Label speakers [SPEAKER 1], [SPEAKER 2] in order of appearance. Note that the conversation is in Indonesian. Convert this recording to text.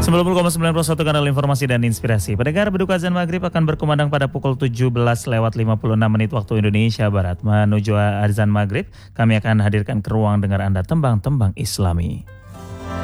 [SPEAKER 1] 90,91 kanal informasi dan inspirasi. Pendengar, beduk azan maghrib akan berkumandang pada pukul 17:56 waktu Indonesia Barat. Menuju azan maghrib, kami akan hadirkan ke ruang dengar Anda tembang-tembang Islami.